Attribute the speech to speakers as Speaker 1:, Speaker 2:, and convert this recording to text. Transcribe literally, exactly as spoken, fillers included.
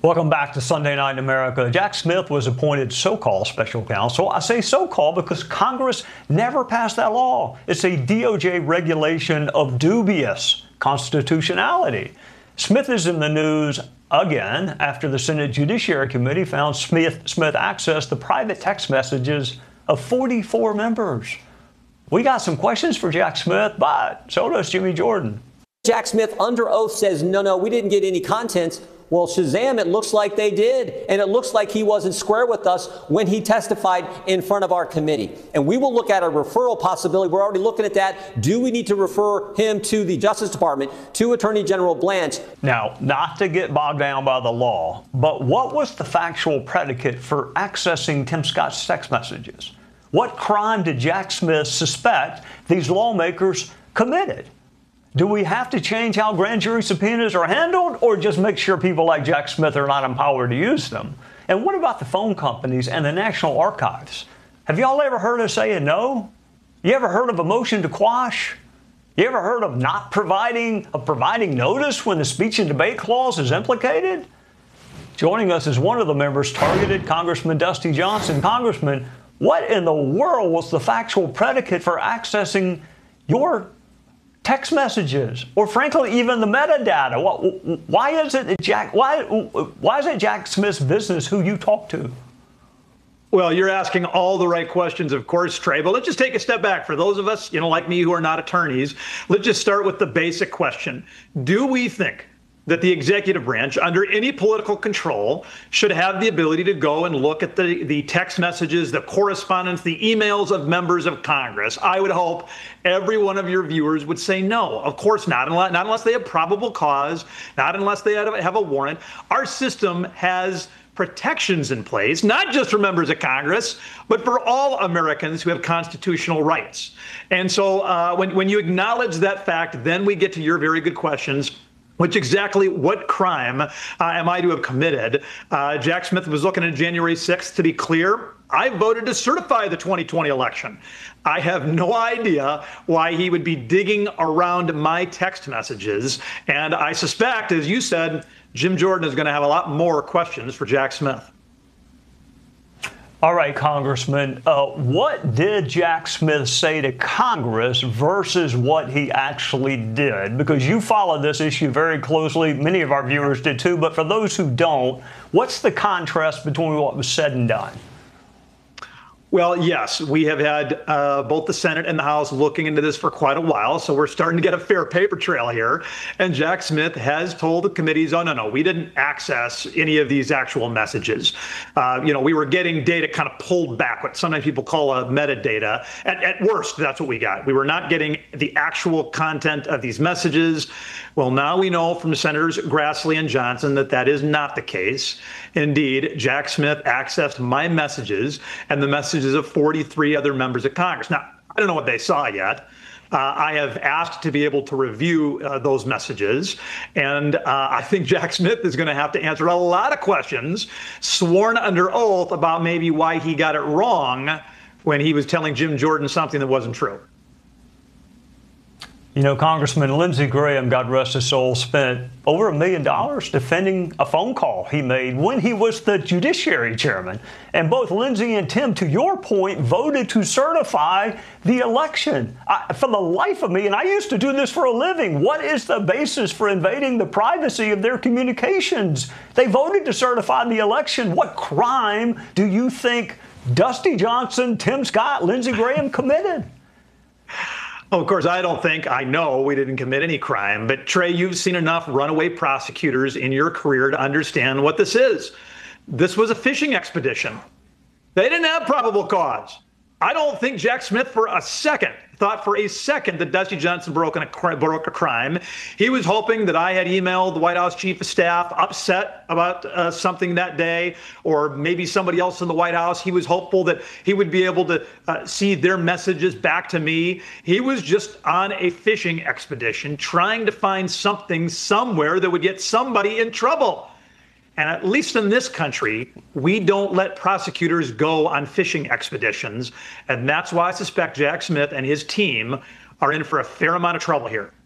Speaker 1: Welcome back to Sunday Night in America. Jack Smith was appointed so-called special counsel. I say so-called because Congress never passed that law. It's a D O J regulation of dubious constitutionality. Smith is in the news again after the Senate Judiciary Committee found Smith, Smith accessed the private text messages of forty-four members. We got some questions for Jack Smith, but so does Jimmy Jordan.
Speaker 2: Jack Smith under oath says, no, no, we didn't get any contents. Well, Shazam, it looks like they did. And it looks like he wasn't square with us when he testified in front of our committee. And we will look at a referral possibility. We're already looking at that. Do we need to refer him to the Justice Department, to Attorney General Blanche?
Speaker 1: Now, not to get bogged down by the law, but what was the factual predicate for accessing Tim Scott's text messages? What crime did Jack Smith suspect these lawmakers committed? Do we have to change how grand jury subpoenas are handled, or just make sure people like Jack Smith are not empowered to use them? And what about the phone companies and the National Archives? Have y'all ever heard us say a no? You ever heard of a motion to quash? You ever heard of not providing, of providing notice when the speech and debate clause is implicated? Joining us is one of the members targeted, Congressman Dusty Johnson. Congressman, what in the world was the factual predicate for accessing your text messages, or frankly, even the metadata? Why is it that Jack, why, why is it Jack Smith's business who you talk to?
Speaker 3: Well, you're asking all the right questions, of course, Trey, but let's just take a step back. For those of us, you know, like me, who are not attorneys, let's just start with the basic question. Do we think that the executive branch, under any political control, should have the ability to go and look at the, the text messages, the correspondence, the emails of members of Congress? I would hope every one of your viewers would say no. Of course not, unless, not unless they have probable cause, not unless they have a warrant. Our system has protections in place, not just for members of Congress, but for all Americans who have constitutional rights. And so uh, when, when you acknowledge that fact, then we get to your very good questions. Which exactly what crime uh, am I to have committed? Uh, Jack Smith was looking at January sixth. To be clear, I voted to certify the twenty twenty election. I have no idea why he would be digging around my text messages. And I suspect, as you said, Jim Jordan is going to have a lot more questions for Jack Smith.
Speaker 1: All right, Congressman, uh, what did Jack Smith say to Congress versus what he actually did? Because you followed this issue very closely. Many of our viewers did too. But for those who don't, what's the contrast between what was said and done?
Speaker 3: Well, yes, we have had uh, both the Senate and the House looking into this for quite a while, so we're starting to get a fair paper trail here. And Jack Smith has told the committees, oh, no, no, we didn't access any of these actual messages. Uh, you know, we were getting data kind of pulled back, what sometimes people call a metadata. At, at worst, that's what we got. We were not getting the actual content of these messages. Well, now we know from Senators Grassley and Johnson that that is not the case. Indeed, Jack Smith accessed my messages and the messages of forty-three other members of Congress. Now, I don't know what they saw yet. Uh, I have asked to be able to review uh, those messages, and uh, I think Jack Smith is going to have to answer a lot of questions, sworn under oath, about maybe why he got it wrong when he was telling Jim Jordan something that wasn't true.
Speaker 1: You know, Congressman Lindsey Graham, God rest his soul, spent over a million dollars defending a phone call he made when he was the Judiciary Chairman. And both Lindsey and Tim, to your point, voted to certify the election. I, for the life of me, and I used to do this for a living, what is the basis for invading the privacy of their communications? They voted to certify the election. What crime do you think Dusty Johnson, Tim Scott, Lindsey Graham committed?
Speaker 3: Oh, of course, I don't think, I know we didn't commit any crime, but Trey, you've seen enough runaway prosecutors in your career to understand what this is. This was a fishing expedition. They didn't have probable cause. I don't think Jack Smith for a second thought for a second that Dusty Johnson broke, a, broke a crime. He was hoping that I had emailed the White House chief of staff upset about uh, something that day, or maybe somebody else in the White House. He was hopeful that he would be able to uh, see their messages back to me. He was just on a fishing expedition trying to find something somewhere that would get somebody in trouble. And at least in this country, we don't let prosecutors go on fishing expeditions. And that's why I suspect Jack Smith and his team are in for a fair amount of trouble here.